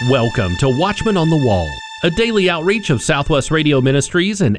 Welcome to Watchman on the Wall, a daily outreach of Southwest Radio Ministries and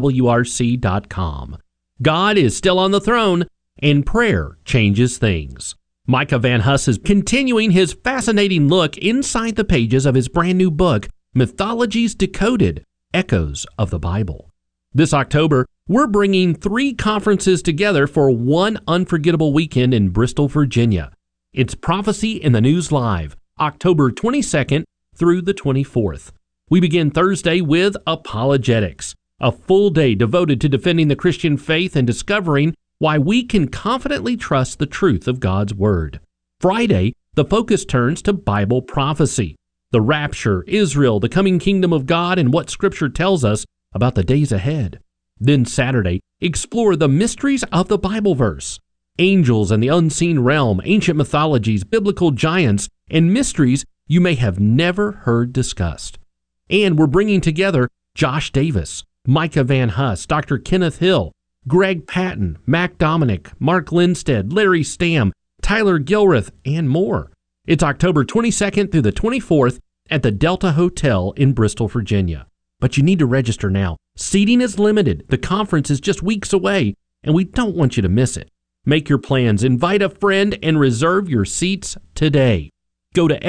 SWRC.com. God is still on the throne, and prayer changes things. Micah Van Huss is continuing his fascinating look inside the pages of his brand new book, Mythologies Decoded, Echoes of the Bible. This October, we're bringing 3 conferences together for one unforgettable weekend in Bristol, Virginia. It's Prophecy in the News Live, October 22nd through the 24th. We begin Thursday with Apologetics, a full day devoted to defending the Christian faith and discovering why we can confidently trust the truth of God's Word. Friday, the focus turns to Bible prophecy, the rapture, Israel, the coming kingdom of God, and what Scripture tells us about the days ahead. Then Saturday, explore the mysteries of the Bible verse, angels and the unseen realm, ancient mythologies, biblical giants, and mysteries you may have never heard discussed. And we're bringing together Josh Davis, Micah Van Huss, Dr. Kenneth Hill, Greg Patton, Mac Dominic, Mark Lindstead, Larry Stamm, Tyler Gilreath, and more. It's October 22nd through the 24th at the Delta Hotel in Bristol, Virginia. But you need to register now. Seating is limited. The conference is just weeks away, and we don't want you to miss it. Make your plans, invite a friend, and reserve your seats today. Go to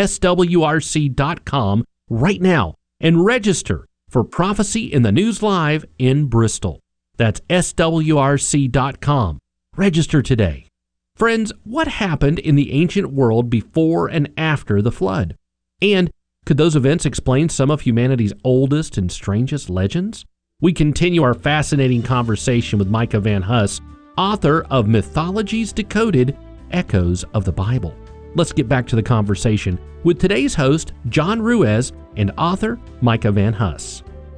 swrc.com right now and register for Prophecy in the News Live in Bristol. That's swrc.com. Register today. Friends, what happened in the ancient world before and after the flood? And could those events explain some of humanity's oldest and strangest legends? We continue our fascinating conversation with Micah Van Huss, author of Mythologies Decoded, Echoes of the Bible. Let's get back to the conversation with today's host, John Ruiz, and author Micah Van Huss.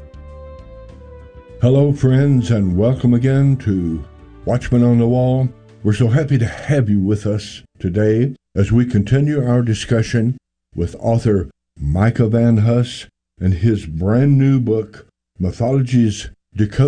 Hello, friends, and welcome again to Watchman on the Wall. We're so happy to have you with us today as we continue our discussion with author Micah Van Huss and his brand new book, Mythologies Decoded.